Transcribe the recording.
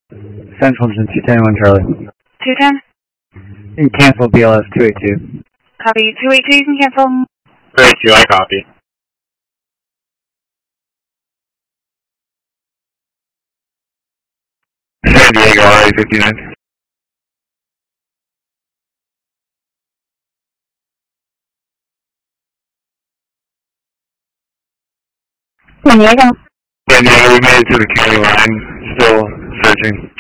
Central Engine 210 Charlie. 210? You can cancel BLS 282. Copy. 282, you can cancel. 282, I copy. San Diego RA-59. San Diego. San Diego, we made it to the county line. Still searching.